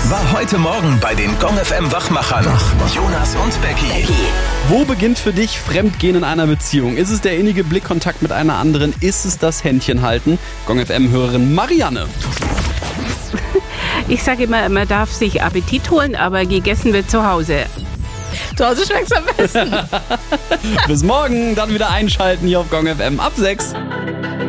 war heute Morgen bei den Gong FM Wachmachern. Jonas und Becky. Wo beginnt für dich Fremdgehen in einer Beziehung? Ist es der innige Blickkontakt mit einer anderen? Ist es das Händchenhalten? Gong FM-Hörerin Marianne. Ich sage immer, man darf sich Appetit holen, aber gegessen wird zu Hause. Zu Hause schmeckt's am besten. Bis morgen, dann wieder einschalten hier auf Gong FM ab 6.